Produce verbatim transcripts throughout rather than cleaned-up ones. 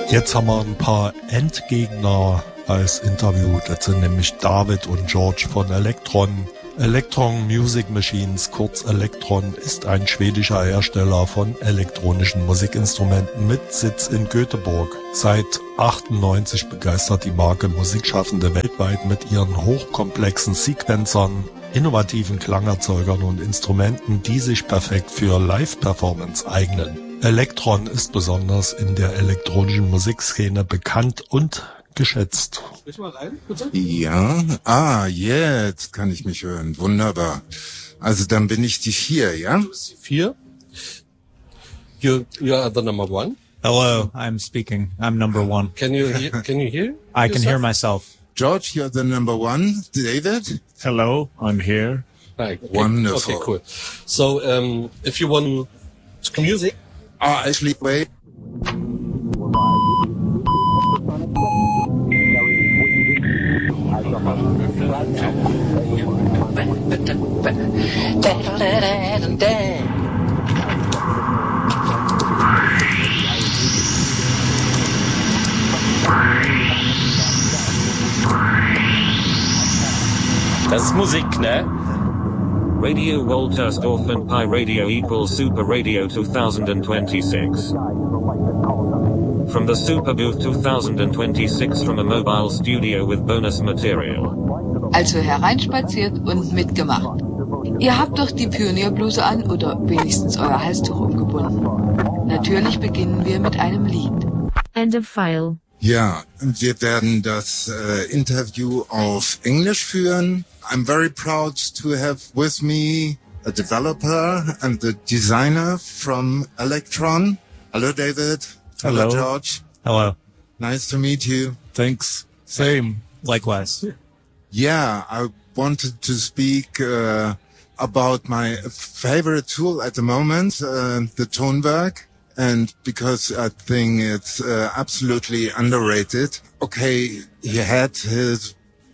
Jetzt haben wir ein paar Endgegner als Interview. Das sind nämlich David und George von Elektron. Elektron Music Machines, kurz Elektron, ist ein schwedischer Hersteller von elektronischen Musikinstrumenten mit Sitz in Göteborg. Seit achtundneunzig begeistert die Marke Musikschaffende weltweit mit ihren hochkomplexen Sequencern, innovativen Klangerzeugern und Instrumenten, die sich perfekt für Live-Performance eignen. Elektron ist besonders in der elektronischen Musikszene bekannt und geschätzt. Sprich mal rein, bitte. Ja, ah, jetzt kann ich mich hören. Wunderbar. Also dann bin ich die vier, ja? Du bist die vier. You, you are the number one. Hello, I'm speaking. I'm number one. Can you hear, can you hear I can yourself? hear myself. George, you're the number one. David? Hello, I'm here. Like, okay. Wonderful. Okay, cool. So, um, if you want to music. Ah, actually, wait. Das ist Musik, ne? Radio Woltersdorf and Pi Radio equals Super Radio twenty twenty-six. From the Super Booth twenty twenty-six from a mobile studio with bonus material. Also hereinspaziert und mitgemacht. Ihr habt doch die Pionierbluse an oder wenigstens euer Halstuch umgebunden. Natürlich beginnen wir mit einem Lied. End of file. Ja, wir werden das äh, Interview auf Englisch führen. I'm very proud to have with me a developer and the designer from Elektron. Hello, David. Hello. Hello, George. Hello. Nice to meet you. Thanks. Same. Likewise. Yeah, I wanted to speak uh, about my favorite tool at the moment, uh, the Tonwerk. And because I think it's uh, absolutely underrated. Okay, he had his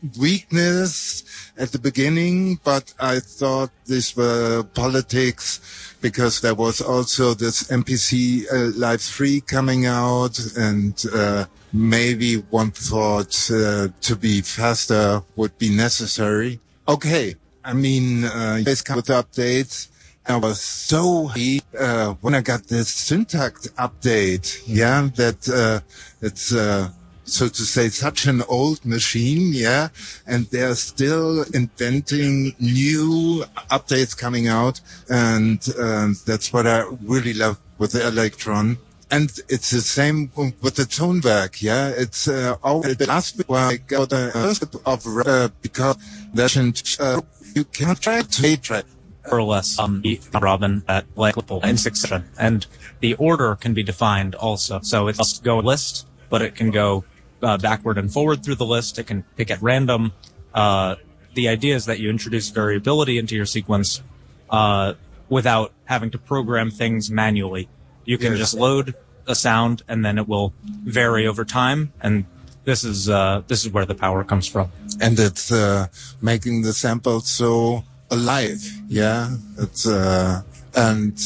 weakness at the beginning, but I thought these were politics because there was also this M P C uh, Live three coming out, and uh, maybe one thought uh, to be faster would be necessary. Okay, I mean, uh, this come with updates. I was so happy uh, when I got this syntax update. Yeah, that uh, it's uh, so to say such an old machine. Yeah, and they're still inventing new updates coming out, and uh, that's what I really love with the Elektron. And it's the same with the Tonwerk. Yeah, it's uh, always the last week where I got the first of uh, because that uh, you can't try to try. Or less, um, Robin at like in succession, and the order can be defined also. So it must go list, but it can go uh, backward and forward through the list. It can pick at random. Uh, the idea is that you introduce variability into your sequence uh, without having to program things manually. You can yes. just load a sound, and then it will vary over time. And this is uh, this is where the power comes from. And it's uh, making the sample so alive, yeah. It's uh, and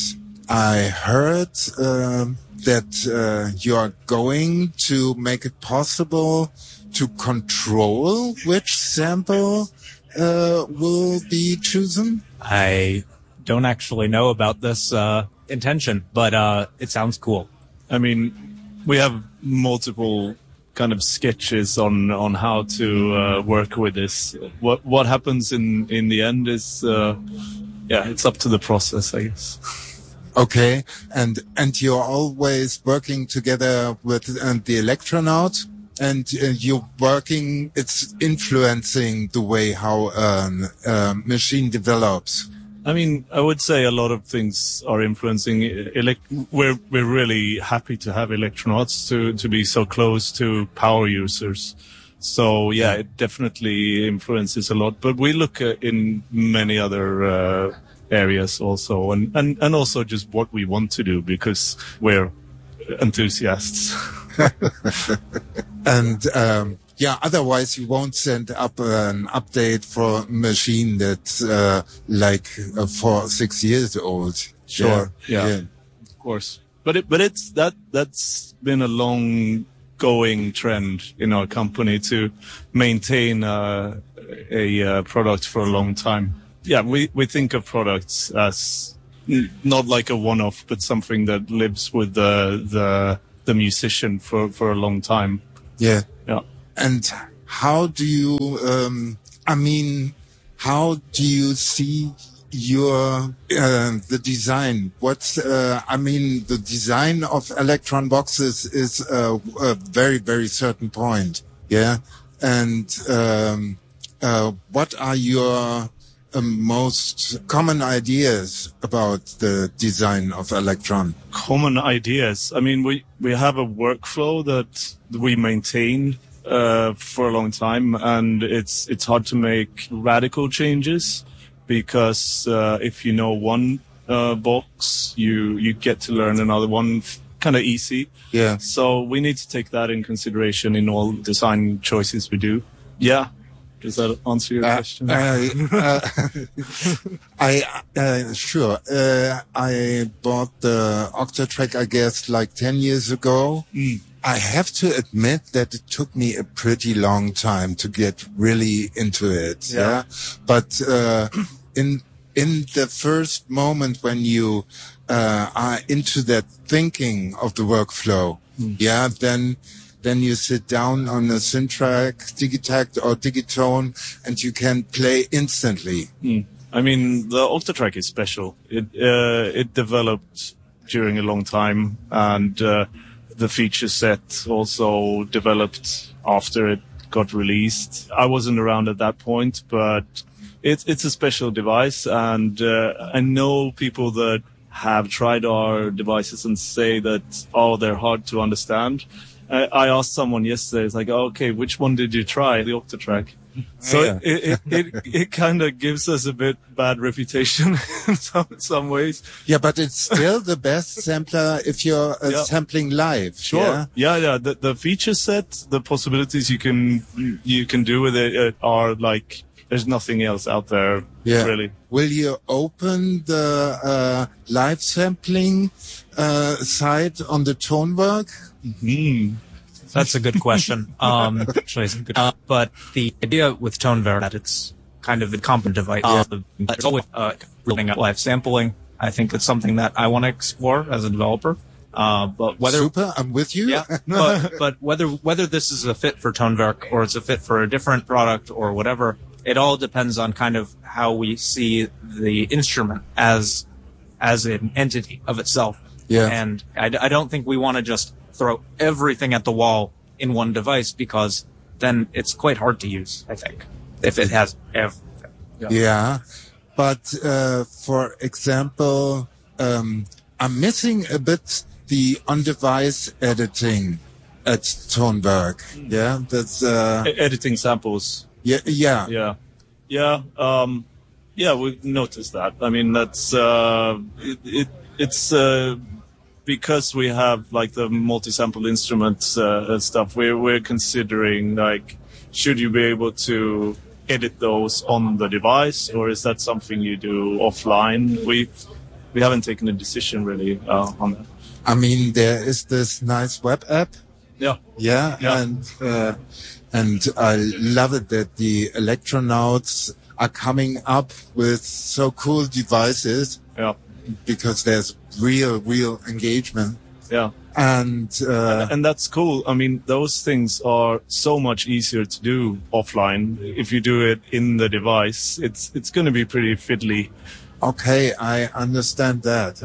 I heard uh, that uh, you are going to make it possible to control which sample uh, will be chosen. I don't actually know about this uh, intention, but uh, it sounds cool. I mean, we have multiple kind of sketches on on how to uh, work with this. What what happens in in the end is uh, yeah, it's up to the process, I guess. Okay, and and you're always working together with uh, the Elektronaut, and uh, you're working. It's influencing the way how um, a machine develops. I mean, I would say a lot of things are influencing. Elect- we're we're really happy to have Elektronauts to to be so close to power users. So yeah, it definitely influences a lot. But we look uh, in many other uh, areas also, and, and and also just what we want to do because we're enthusiasts. And um, yeah, otherwise you won't send up an update for a machine that's uh, like uh, four, six years old. Sure, yeah, yeah. yeah, of course. But it, but it's that that's been a long going trend in our company to maintain uh, a uh, product for a long time. Yeah, we, we think of products as n- not like a one-off, but something that lives with the the, the musician for, for a long time. Yeah. Yeah. And how do you, um, I mean, how do you see your, uh, the design? What's, uh, I mean, the design of Electron boxes is uh, a very, very certain point. Yeah. And, um, uh, what are your um, most common ideas about the design of Electron? Common ideas. I mean, we, we have a workflow that we maintain uh, for a long time, and it's it's hard to make radical changes because uh, if you know one uh, box, you you get to learn another one kind of easy. Yeah. So we need to take that in consideration in all design choices we do. Yeah. Does that answer your uh, question? Uh, uh, I, uh, sure. Uh, I bought the Octatrack, I guess, like ten years ago. Mm. I have to admit that it took me a pretty long time to get really into it. Yeah. yeah? But, uh, in, in the first moment when you, uh, are into that thinking of the workflow, mm. yeah, then, then you sit down on a Syntrack, Digitakt or Digitone, and you can play instantly. Mm. I mean, the Octatrack is special. It, uh, it developed during a long time, and, uh, the feature set also developed after it got released. I wasn't around at that point, but it's it's a special device, and uh, I know people that have tried our devices and say that, oh, they're hard to understand. I, I asked someone yesterday, it's like, oh, okay, which one did you try? The Octatrack. So yeah. it, it, it, it kind of gives us a bit bad reputation in some, some ways. Yeah, but it's still the best sampler if you're uh, yeah. sampling live. Sure. Yeah, yeah. yeah. The, the feature set, the possibilities you can, you can do with it are like, there's nothing else out there. Yeah. Really. Will you open the, uh, live sampling, uh, site on the Tonewerk? Mm-hmm. That's a good question. Um, actually, it's a good, uh, but the idea with Tonewerk that it's kind of a competent device. Uh, it's always uh, building up live sampling. I think it's something that I want to explore as a developer. Uh, but whether super, I'm with you. Yeah, but, but whether whether this is a fit for Tonewerk or it's a fit for a different product or whatever, it all depends on kind of how we see the instrument as as an entity of itself. Yeah, and I, I don't think we want to just throw everything at the wall in one device, because then it's quite hard to use, I think, if it has everything. Yeah. yeah. But, uh, for example, um, I'm missing a bit the on-device editing at Tonewerk. Yeah. That's, uh, e- editing samples. Yeah. Yeah. Yeah. Yeah. Um, yeah, we noticed that. I mean, that's, uh, it, it it's, uh, because we have like the multi-sample instruments uh, stuff, we're we're considering like, should you be able to edit those on the device, or is that something you do offline? We we haven't taken a decision really uh, on that. I mean, there is this nice web app. Yeah. Yeah, yeah. and uh, and I love it that the Electronauts are coming up with so cool devices. Yeah. Because there's real, real engagement. Yeah. And, uh, and, and that's cool. I mean, those things are so much easier to do offline. If you do it in the device, it's, it's going to be pretty fiddly. Okay. I understand that.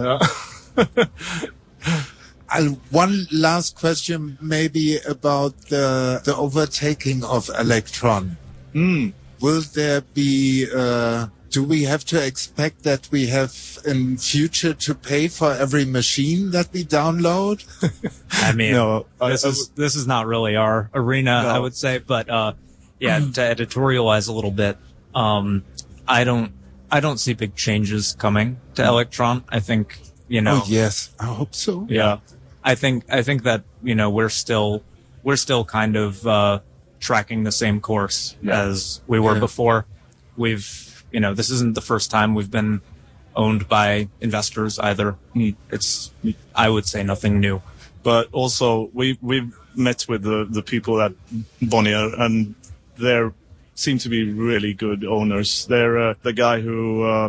Yeah. I'll, one last question maybe about the, the overtaking of Electron. Mm. Will there be, uh, do we have to expect that we have in future to pay for every machine that we download? I mean, no, this I, I, is this is not really our arena, no. I would say. But uh, yeah, to editorialize a little bit, um, I don't I don't see big changes coming to Electron. I think you know. Oh yes, I hope so. Yeah, I think I think that you know we're still we're still kind of uh, tracking the same course yeah. as we were yeah. before. We've You know, this isn't the first time we've been owned by investors either. It's, I would say, nothing new. but also we we've met with the the people at Bonnier, and they seem to be really good owners. They're uh, the guy who uh,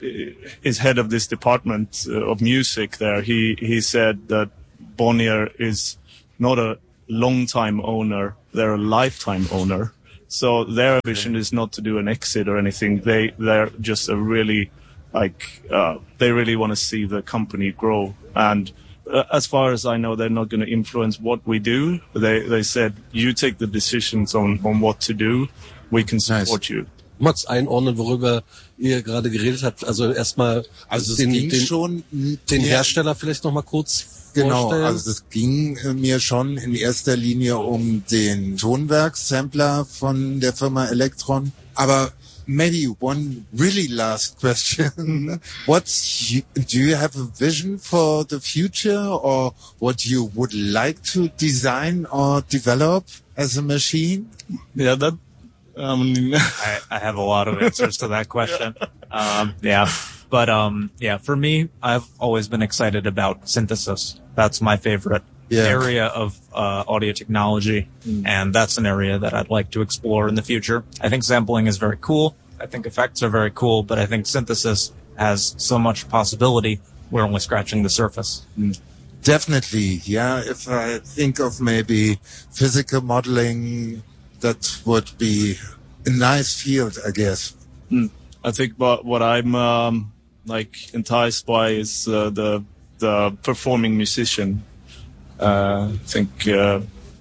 is head of this department uh, of music there. He he said that Bonnier is not a long-time owner; they're a lifetime owner. So their vision is not to do an exit or anything. They they're just a really like uh, they really want to see the company grow. And uh, as far as I know, they're not going to influence what we do. They they said, you take the decisions on on what to do. We can support nice. you. Max, einordnen, worüber ihr gerade geredet habt. Also erstmal also den, den, den, schon, den Hersteller vielleicht noch mal kurz genau, vorstellen. Also es ging mir schon in erster Linie um den Tonwerk-Sampler von der Firma Elektron. Aber maybe one really last question. What's you, do you have a vision for the future, or what you would like to design or develop as a machine? Yeah, that Um, I, I have a lot of answers to that question. Um, yeah, but um, yeah, for me, I've always been excited about synthesis. That's my favorite yeah. area of uh, audio technology, mm. and that's an area that I'd like to explore in the future. I think sampling is very cool. I think effects are very cool, but I think synthesis has so much possibility. We're only scratching the surface. Mm. Definitely, yeah. If I think of maybe physical modeling, that would be a nice field, I guess. Mm. I think what, what I'm um, like enticed by is uh, the the performing musician. Uh, I think uh,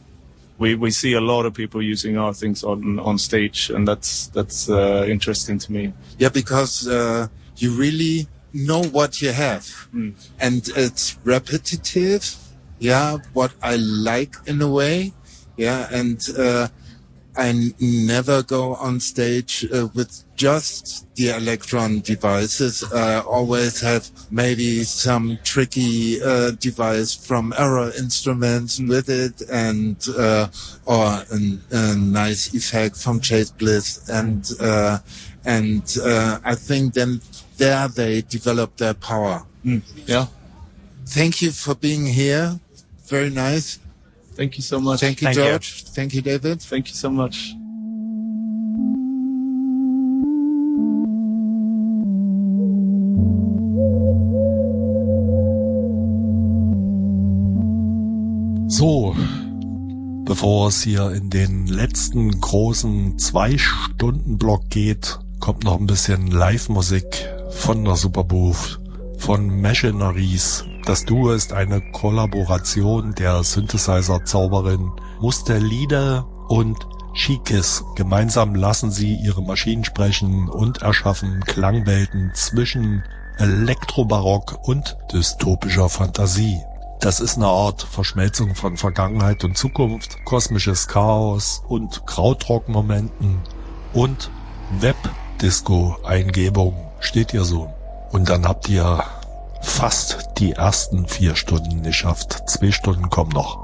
we we see a lot of people using our things on on stage, and that's that's uh, interesting to me. Yeah, because uh, you really know what you have, mm. and it's repetitive. Yeah, what I like in a way. Yeah, and. Uh, I never go on stage uh, with just the Elektron devices. I always have maybe some tricky uh, device from Error Instruments with it, and uh, or an, a nice effect from Chase Bliss, and uh, and uh, I think then there they develop their power. Mm. Yeah. Thank you for being here. Very nice. Thank you so much. Thank you, Thank George. You. Thank you, David. Thank you so much. So, bevor es hier in den letzten großen Zwei-Stunden-Block geht, kommt noch ein bisschen Live-Musik von der Superbooth, von Machineries. Das Duo ist eine Kollaboration der Synthesizer-Zauberin Mustelide und Chikis. Gemeinsam lassen sie ihre Maschinen sprechen und erschaffen Klangwelten zwischen Elektrobarock und dystopischer Fantasie. Das ist eine Art Verschmelzung von Vergangenheit und Zukunft, kosmisches Chaos und Krautrock-Momenten und Web-Disco-Eingebung. Steht hier so. Und dann habt ihr fast die ersten vier Stunden geschafft. Zwei Stunden kommen noch.